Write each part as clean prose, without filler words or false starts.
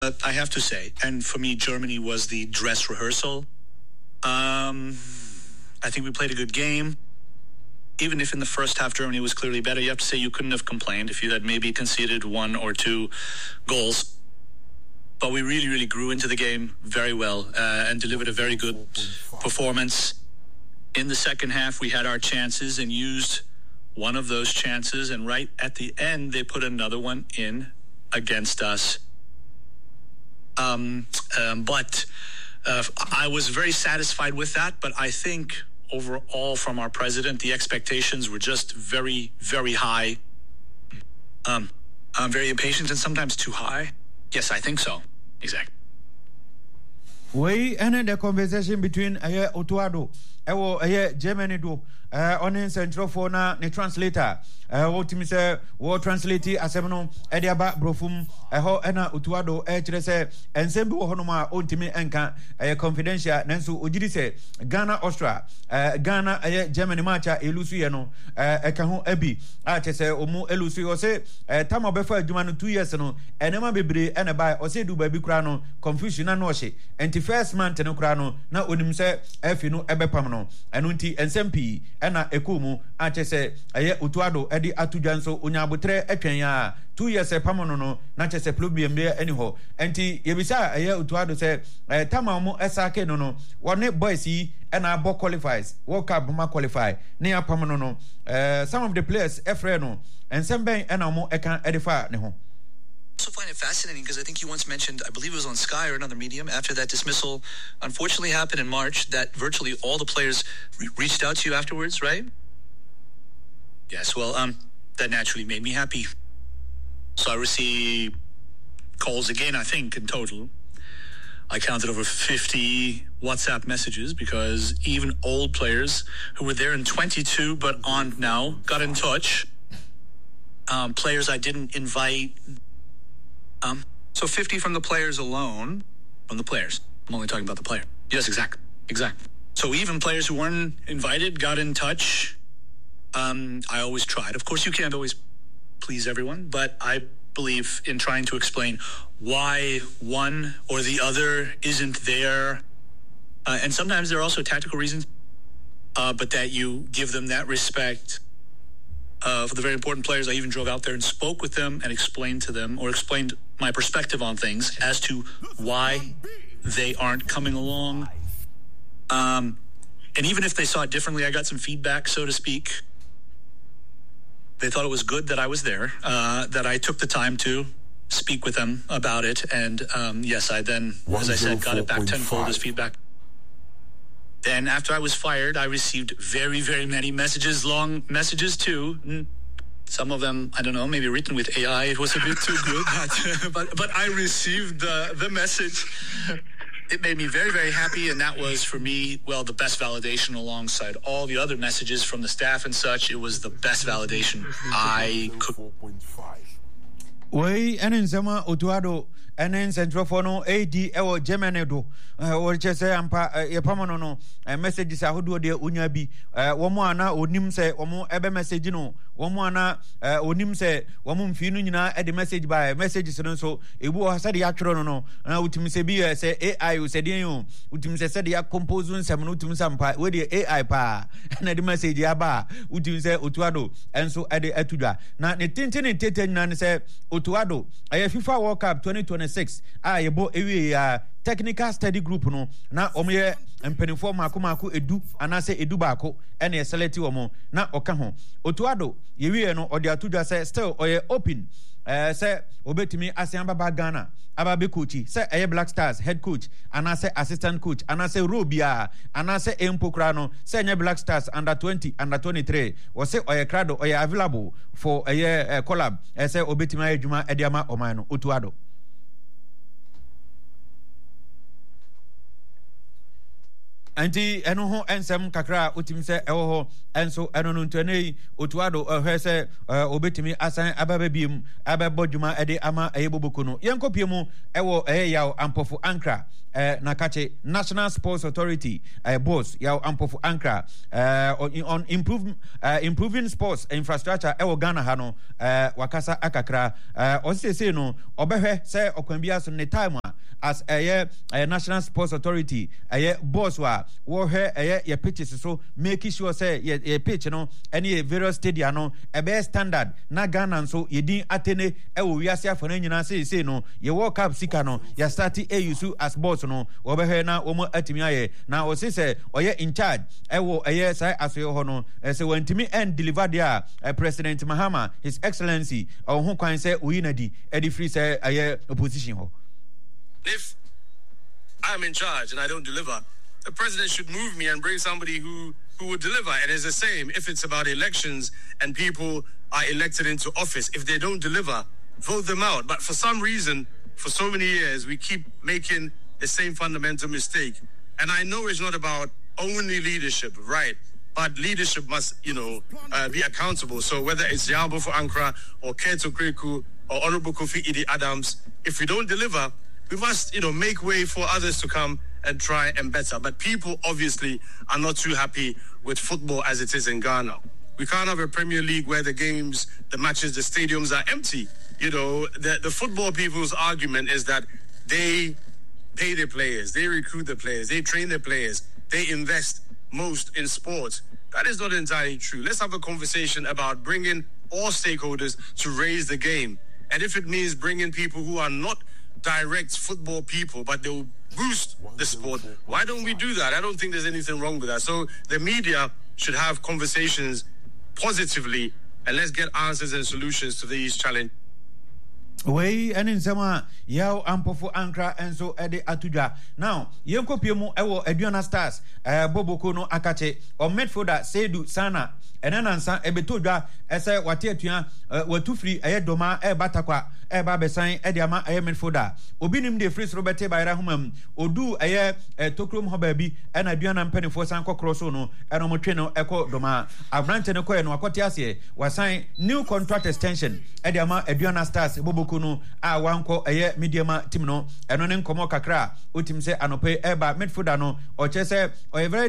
I have to say, and for me, Germany was the dress rehearsal. I think we played a good game. Even if in the first half Germany was clearly better, you have to say you couldn't have complained if you had maybe conceded 1 or 2 goals. But we really, really grew into the game very well and delivered a very good performance. In the second half, we had our chances and used one of those chances. And right at the end, they put another one in against us. But I was very satisfied with that. But I think overall from our president, the expectations were just very, very high. I'm very impatient and sometimes too high. Yes, I think so. Exactly. We ended the conversation between Otuado, Germany do. On central for na the translator what me say what translate asem ediaba brofum ena Otuado kire say ensem bi wo hono ma ontimi enka confidential nanso ogiri say Ghana Austria Ghana Germany match elusu ye no eka ho abi a che say omu elusu yo say tam obefa adwuma no 2 years no enema bebre ena bai o say du ba bi kura no confusion na no hye enti first month no kura no na onim say afi no ebepam no eno nti ensem pi ena ekomu a che say Otuado edi atudwa nso onyabotre atwan ya 2 years pamono no na che say problem be anyhow enti yebisa Otuado say tamamu esake no wone boys yi ena abo qualifies World Cup ma qualify ne apamono no some of the players efre and some ben ena mo eka edifa ne ho. I also find it fascinating because I think you once mentioned, I believe it was on Sky or another medium, after that dismissal unfortunately happened in March, that virtually all the players reached out to you afterwards, right? Yes, well, that naturally made me happy. So I received calls again, I think, in total. I counted over 50 WhatsApp messages because even old players who were there in 22 but aren't now got in touch. Players I didn't invite. So 50 from the players alone. From the players. I'm only talking about the player. Yes, exactly. So even players who weren't invited got in touch. I always tried. Of course, you can't always please everyone, but I believe in trying to explain why one or the other isn't there. And sometimes there are also tactical reasons, but that you give them that respect. For the very important players, I even drove out there and spoke with them and explained to them, or explained my perspective on things as to why they aren't coming along. And even if they saw it differently, I got some feedback, so to speak. They thought it was good that I was there, that I took the time to speak with them about it. And yes, I then, as I said, got it back tenfold as feedback. Then after I was fired, I received very, very many messages, long messages too. Some of them, I don't know, maybe written with AI. It was a bit too good. But I received the message. It made me very, very happy. And that was, for me, well, the best validation alongside all the other messages from the staff and such. It was the best validation I could. Way and in Zama Otuado and in Central Fono AD or Germany do or just say ampa Yapamono messages I do de Unyabi Womana or Nimse Omo Ebe message no Womana or Nimse Womum Finuna at the message by messages and so it was said the actor no Utimisebia say AI you said you Utim said the composing some Utum Sampa with the AI pa and the message Yaba Utim say Otuado and so at the Etuda now the Tintin and Titan say Otuado FIFA World Cup 2026 yebo ewe technical study group no na omoye mpenifo makomaku edu anase edu baako ene ye select omo na oka ho Otuado yewe no ode atudwa say still oye open say obetimi asian baba Ghana ababe coach say eye Black Stars head coach anase assistant coach anase robia anase empokra no say nye Black Stars under 20 under 23 wo say oye crado oye available for eye collab say obetimi adwuma ediama oman no Otuado. anti eno ho ensem kakra otim se ewo ho enso eno no ntone otuado hwe se obetimi asan ababa biem ababo dwuma ede ama ayeboboku no yenkopie mu ewo yaw ampofu ankra na kache National Sports Authority boss yaw ampofu ankra on improving sports infrastructure ewo Ghana ha no wakasa akakra osese no obehwe se okwambia so ne time as a National Sports Authority boss wo hwe ye pitches so make sure say ye pitch no any various stadia no be standard na Ghana so yedin atene ewo wiase afana nyina say no ye World Cup sika no ya start AUSU as boss no wo be na wo atimi aye na o say oye in charge ewo say aso ho no say wantimi and deliver there President Mahama His Excellency ho kwan say oyinadi edi free say aye opposition ho. If I'm in charge and I don't deliver, the president should move me and bring somebody who would deliver. And it's the same if it's about elections and people are elected into office. If they don't deliver, vote them out. But for some reason, for so many years, we keep making the same fundamental mistake. And I know it's not about only leadership, right? But leadership must, be accountable. So whether it's Yabo for Ankara or Keto Kriku or Honorable Kofi Idi Adams, if we don't deliver, we must, make way for others to come and try and better. But people obviously are not too happy with football as it is in Ghana. We can't have a Premier League where the games, the matches, the stadiums are empty. The football people's argument is that they pay their players, they recruit the players, they train their players, they invest most in sports. That is not entirely true. Let's have a conversation about bringing all stakeholders to raise the game. And if it means bringing people who are not direct football people, but they will boost the sport, why don't we do that? I don't think there's anything wrong with that. So the media should have conversations positively, and let's get answers and solutions to these challenges. Way and in summer, yaw ampofu ankra enso ede atuja. Now, yenkopie mu ewo Aduana Stars, Boboko no akache, or midfielder Seydou Sana, enanansa ebetodwa ese watetua watu free doma batakwa babesan ediama midfielder. Obinim de free Robert Bayra humam, odu tokrom hobabi and Aduana mpenifo san kokroso no enomotwe no eko doma. Abrante no koye no akote ase wasan new contract extension ediama Aduana Stars Boboko no wanko mediama team no eno ne nkomo kakra otim se anope eba midfielder no o chese o very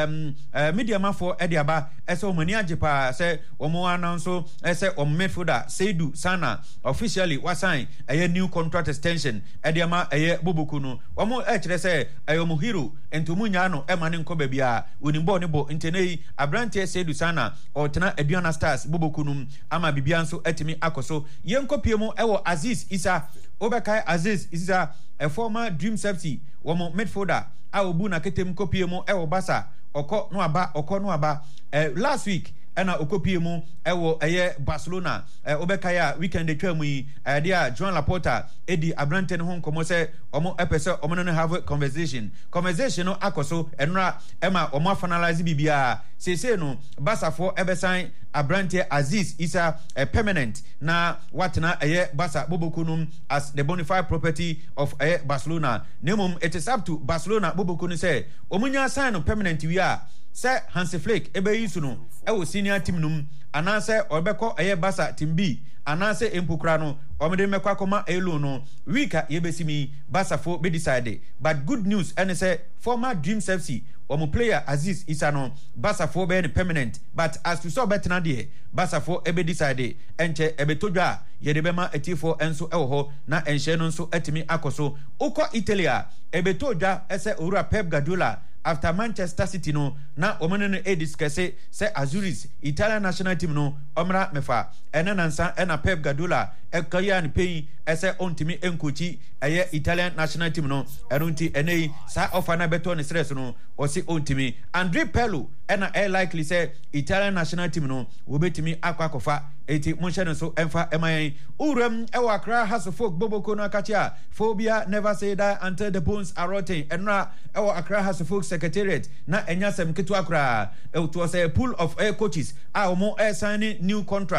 mediama for ediaba ese omani ajepa se omo announce ese midfielder Seydou Sana officially wasan new contract extension ediama Boboko no omo kire se omo hero entumunya no emane nko babia onimbo ne bo ntenei abrante Seydou Sana o tena Aduana Stars Boboko no ama bibia nso atimi akoso yenkopie mu ewo Aziz Issa Obekai Aziz Issa a former Dream Safety womo midfielder a obu na ketem kopie mu ewo Basa oko no aba last week ena okopie mu ewo Barcelona Obekai a weekend de twa mu yi dia Joan Laporta edi abrante ne ho nkomo se omo epese omo no have conversation no akoso enra ema omo finalize bibia sese no Basafo ebesan abrante Aziz Issa permanent na watena Basa Boboko no as the bona fide property of Barcelona. Nemum it is up to Barcelona Boboko no say omunya sign no permanent wi a say Hansi Flick ebeyisu no ewo senior team num anase obeko Basa team B anase empukra no omede mekwa koma elo no wika yebesimi Basafo be decide. But good news and say former Dreams FC omo player Aziz Issa no Basafo be permanent, but as to so betena de Basafo ebe decide enche ebetodwa yede bema etifo enso ewo na enhye no nso atimi akoso ukọ Italia ebetodwa ese owura Pep Guardiola after Manchester City no na omenene discuss say Azuris Italian national team no omra mefa enanansa ena Pep Guardiola ekaya ni pay ese ontimi enkochi Italian national team no enunti enei sa offer na beto ne stress no osi ontimi Andre Pirlo ena likely say Italian national team no wobetimi akwakofa eti monhye so emfa emayen uram ewa Accra House of Folk Boboko no akachia phobia never say that until the bones are rotting enra ewa Accra House of Folk secretariat na enyasem ketu akra it was a pool of coaches omo signing new contract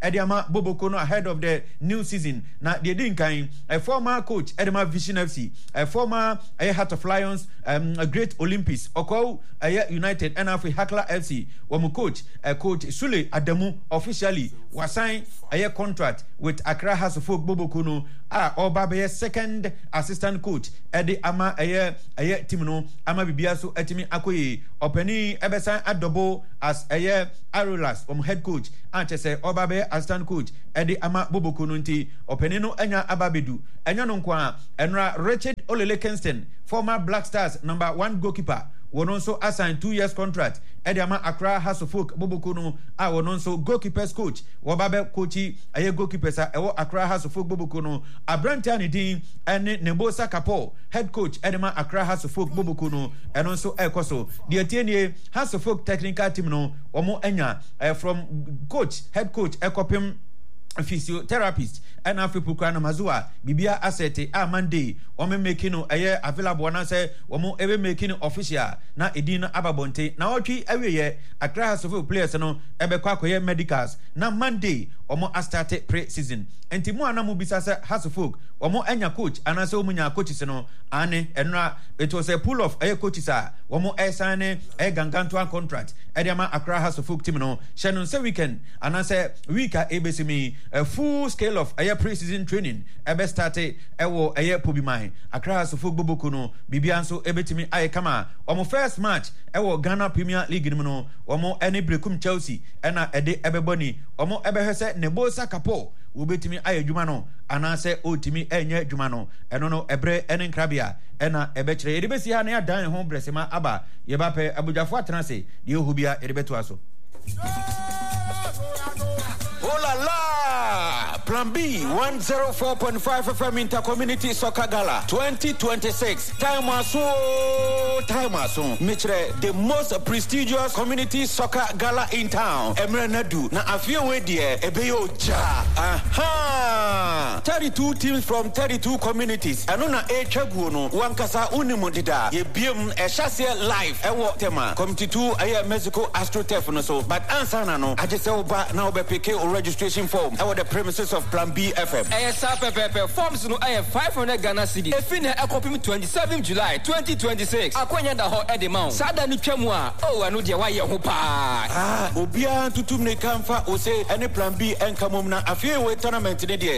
Ediama Boboko no ahead of the new season. Now the Dinkain, a former coach Edema Vision FC, a former Heart of Lions, a great Olympics, Oko United, and Afri Hakla FC. Wamu coach Sule Adamu officially was signed a contract with Accra House of Folk Boboko no Obabe second assistant coach Eddie Ama Timno Ama Bibiaso Etimi Akoye Openi Ebesa Adobo as Arolas head coach Anchese Obabe assistant coach Eddie Ama Boboko nunti Openino Enya Ababedu Enya Nonkwa Enra Richard Olele Kenston former Black Stars number 1 goalkeeper won also assigned 2 years contract. Ediama Accra House of Folk Bobokuno won also goalkeepers coach. Wababe coachy aye goalkeepers Accra House of Folk Bobokuno. Abrantiani Dean and Nebosa Kapo head coach Edema Accra House of Folk Bobokuno and also Ekoso. The Etienne House of Folk technical team no Omo Enya from coach head coach Ekopim physiotherapist and Afripukana Mazua Bibia Asete Monday Ome making available na say Omo ever making official na Edina Ababonte na ochi every year Accra House of players no ebe kwakoye medicals na Monday Omo start pre-season enti mo anamu bisa say House of Folk Omo enya coach anase omunya coaches no ane enra it was a pool of coaches Omo sign ganganto contract Ediama Accra House of Folk team no shenon say weekend anase weeka ebesimi a full scale of pre-season training ebe starte ewo pobi mine Accra House of Folk Boboko no bibianso ebetimi kama omo first match ewo Ghana Premier League no omo ene brekum Chelsea ena ede ebeboni omo ebehese Nebosa Kapo ubetimi adwuma no anase otimi enye adwuma no eno no ebre ene nkrabia ena ebekire edebesi ha na ya dan ho bresema aba yebape abujafo atranse de ohubia edebeto aso. Oh la la! Plan B 104.5 FM Intercommunity Soccer Gala 2026. Time aso. Mitre the most prestigious community soccer gala in town. Emre Nadu na afie we die ebeyo ja. Aha! 32 teams from 32 communities. Ano na etwaguo no wankasa unimodida. Ye biem ehase live ewo tema. Committee 2 aye Mexico AstroTurf no so. But answer na no agese oba na obepeke registration form over the premises of Plan B FM. ASAPPP forms no 500 Ghana cedis. Efine akopim 27 July 2026. Akwanya da ho edemount. Sada ni twam a anu de wa ye ho pa. Obia tutum ne kamfa o say any Plan B enkamom na afie we tournament ne de